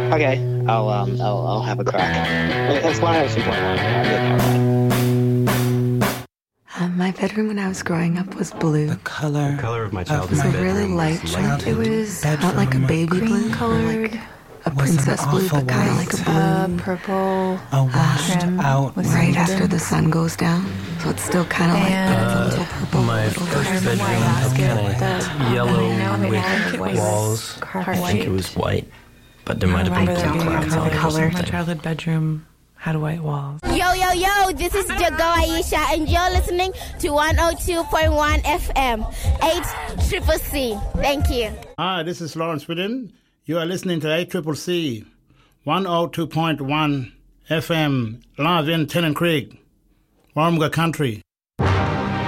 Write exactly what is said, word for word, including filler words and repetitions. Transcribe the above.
Okay, I'll um, I'll, I'll have a crack. As long as it's important. Uh, my bedroom when I was growing up was blue. The color, the color of my It childhood was a bedroom really light was blue. It was not like a baby blue colored, a princess blue, but kind of like a blue. Uh, purple. A washed trim out with Right some after ribbon. the sun goes down, so it's still kind of like, but it's a little purple. My little first dark. bedroom had kind of yellow with was walls. I think it was white, but there might have been remember blue that being clouds on a it or color. My something. childhood bedroom had white walls. Yo, yo, yo, this is Jago Aisha, and you're listening to one oh two point one F M, eight Triple C. Thank you. Hi, this is Lawrence Whitten. You are listening to eight Triple C, one oh two point one F M, live in Tennant Creek, Warumga Country.